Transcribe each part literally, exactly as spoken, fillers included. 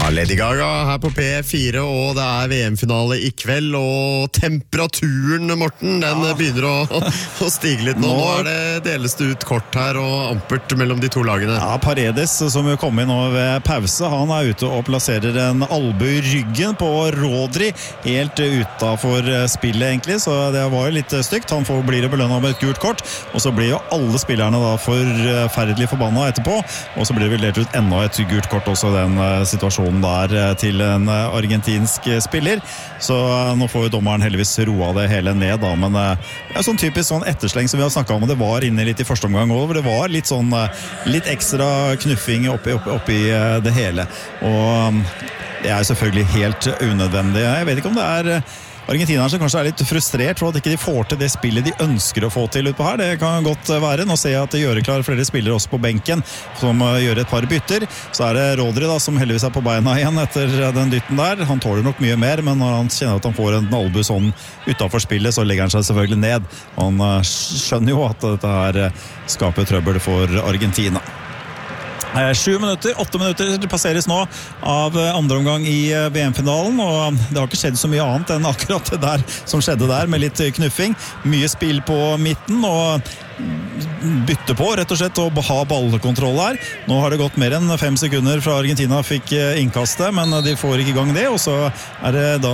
Lady Gaga her på P fire, og det er V M-finale i kveld, og temperaturen, Morten, den ja. begynner å, å stige litt nå. Nå er det deles det ut kort her, og ampert mellom de to lagene. Ja, Paredes, som jo kom inn nå ved pause, han er ute og plasserer en albu i ryggen på Rodri, helt utenfor spillet egentlig, så det var jo litt stygt. Han får, blir belønnet med et gult kort, og så blir jo alle spillerne da forferdelig forbannet etterpå, og så blir det delt ut enda et gult kort også den situasjonen der til en argentinsk spiller, så nå får jo dommeren heldigvis roa det hele ned da, men det er sånn typisk sånn ettersleng som vi har snakket om, og det var inne litt i første omgang også, hvor det var litt sånn litt ekstra knuffing oppi, oppi, oppi det hele, og det er selvfølgelig helt unødvendig. Jeg vet ikke om det er argentinerne som kanskje er litt frustrert for at ikke de får til det spillet de ønsker å få til ut på her. Det kan godt være. Nå ser jeg at det gjør klar flere spillere også på benken som gjør et par bytter. Så er det Rodri da, som heldigvis er på beina igjen etter den dytten der. Han tåler nok mye mer, men når han kjenner at han får en albu sånn utenfor spillet, så legger han seg selvfølgelig ned. Han skjønner jo at dette her skaper trøbbel for Argentina. Sju minutter, åtte minutter passeres nå av andre omgang i V M-finalen, og det har ikke skjedd så mye annet enn akkurat det der som skjedde der, med litt knuffing. Mye spill på midten, og bytte på, rett og slett, og ha ballkontroll her. Nå har det gått mer enn fem sekunder fra Argentina fikk innkastet, men de får ikke i gang det, og så er det da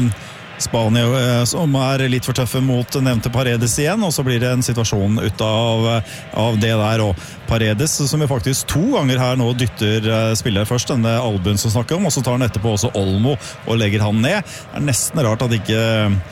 Spania som er litt for tøffe mot nevnte Paredes igjen, og så blir det en situasjon ut av, av det der, og Paredes som jo faktisk to ganger her nå dytter spiller først denne albuen som snakker om, og så tar han etterpå også Olmo og legger han ned. Det er nesten rart at ikke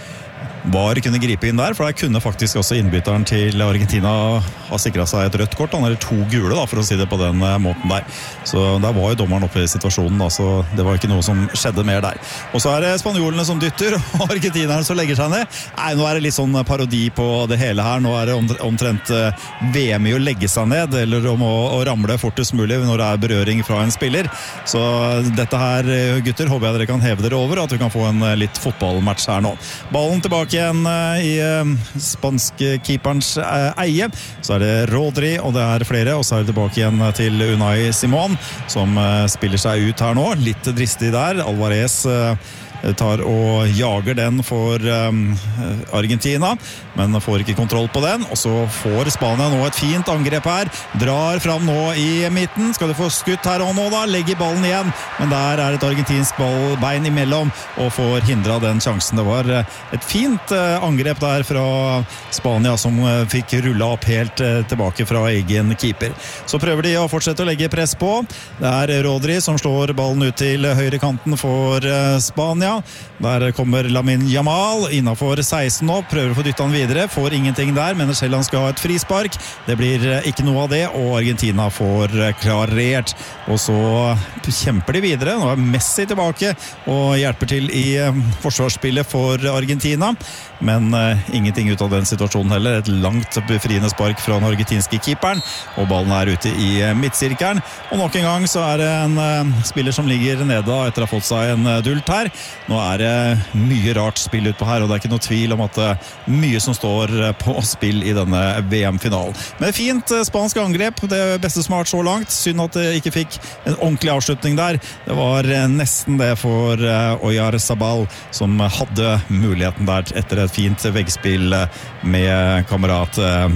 var kunne gripe inn der, for der kunne faktisk også innbytteren til Argentina ha sikret seg et rødt kort, han er to gule da, for å si det på den måten der. Så der var jo dommeren oppe i situasjonen da, så det var ikke noe som skjedde mer der. Og så er det spanjolene som dytter, og argentinerne som legger seg ned. Nei, nå er det litt sånn parodi på det hele her, nå er det omtrent V M i å legge seg ned, eller om å, å ramle fortest mulig når det er berøring fra en spiller. Så dette her, gutter, håper jeg dere kan heve dere over, at vi kan få en litt fotballmatch her nå. Ballen tilbake igjen i spanske keeperens eie, så er det Rodri, og det er flere, og så er det tilbake igjen til Unai Simón, som spiller seg ut her nå, litt dristig der. Alvarez tar og jager den for um, Argentina, men får ikke kontroll på den, og så får Spania nå et fint angrep her, drar fram nå i midten, skal du få skutt her og nå da, legger ballen igjen, men der er et argentinsk ballbein imellom, og får hindret den sjansen. Det var et fint uh, angrep der fra Spania, som uh, fikk rullet opp helt uh, tilbake fra egen keeper. Så prøver de å fortsette å legge press på. Det er Rodri som slår ballen ut til høyre kanten for uh, Spania. Der kommer Lamine Yamal innenfor seksten nå, prøver å få dyttet han videre, får ingenting der, mener selv han skal ha et frispark. Det blir ikke noe av det, og Argentina får klarert, og så kjemper de videre. Nå er Messi tilbake og hjelper til i forsvarsspillet for Argentina, men uh, ingenting ut av den situasjonen heller. Et langt befriende spark fra den argentinske keeperen, og ballen er ute i midtsirkelen, og nok en gang så er det en uh, spiller som ligger nede etter å ha fått seg en uh, dult her. Nå er det mye rart spill ut på her, og det er ikke noe tvil om at det er mye som står på spill i denne V M-finalen. Men fint spansk angrep, det beste som har vært så langt. Synd at det ikke fikk en ordentlig avslutning der. Det var nesten det for Oyarzabal, som hadde muligheten der etter et fint veggspill med kamerat,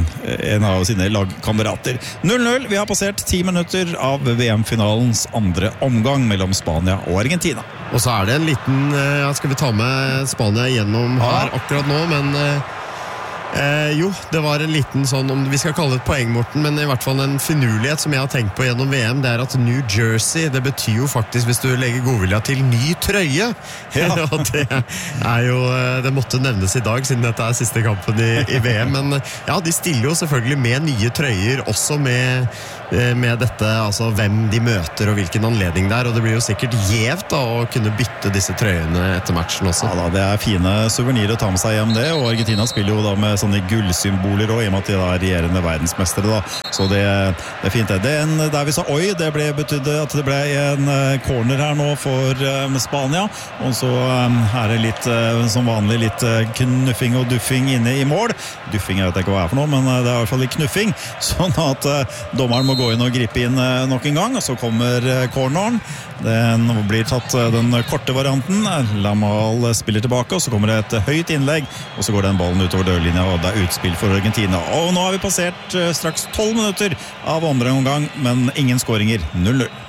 en av sine lagkamerater. null null, vi har passert ti minutter av V M-finalens andre omgang mellom Spania og Argentina. Og så er det en liten, ja, skal vi ta med Spania gjennom her akkurat nå, men eh, jo, det var en liten sånn, om vi skal kalle det et poeng, Morten, men i hvert fall en finurlighet som jeg har tenkt på gjennom V M, det er at New Jersey, det betyr jo faktisk, hvis du legger godvilja til, ny trøye. Ja. Og det er jo, det måtte nevnes i dag, siden dette er siste kampen i, i V M, men ja, de stiller jo selvfølgelig med nye trøyer, også med med dette, altså hvem de møter og hvilken anledning det er, og det blir jo sikkert gjevt da, å kunne bytte disse trøyene etter matchen også. Ja da, det er fine souvenirer å ta med seg hjem det, og Argentina spiller jo da med sånne gullsymboler også, i og med at de da er regjerende verdensmestere da. Så det, det er fint det. det en, der vi sa oi, det ble betydde at det ble en corner her nå for um, Spania, og så um, er det litt uh, som vanlig litt uh, knuffing og duffing inne i mål. Duffing jeg vet ikke hva er for noe, men uh, det er i hvert fall litt knuffing, sånn at uh, dommeren må gå inn og gripe inn uh, nok en gang, og så kommer uh, corneren. Den blir tatt uh, den korte varianten. Lamal spiller tilbake, og så kommer det et høyt innlegg, og så går den ballen utover dørlinja, og det er utspill for Argentina. Og nå har vi passert uh, straks tolv minutter av andre omgang, men ingen skåringer. null null.